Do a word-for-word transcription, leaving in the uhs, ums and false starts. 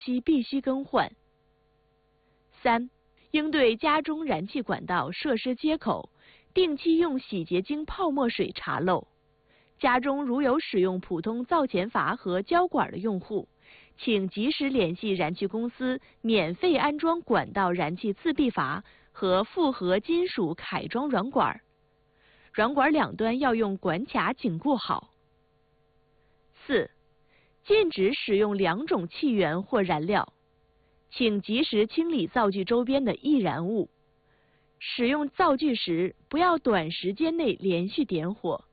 期必须更换。三、应对家中燃气管道设施接口，定期用洗洁精泡沫水查漏。家中如有使用普通灶前阀和胶管的用户，请及时联系燃气公司，免费安装管道燃气自闭阀和复合金属凯装软管，软管两端要用管卡紧固好。四、禁止使用两种气源或燃料，请及时清理灶具周边的易燃物。使用灶具时，不要短时间内连续点火，